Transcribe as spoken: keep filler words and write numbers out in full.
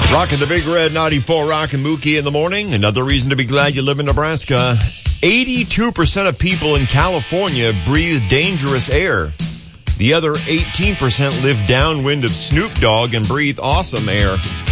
Rocking the Big Red ninety-four, Rock and Mookie in the morning. Another reason to be glad you live in Nebraska. eighty-two percent of people in California breathe dangerous air. The other eighteen percent live downwind of Snoop Dogg and breathe awesome air.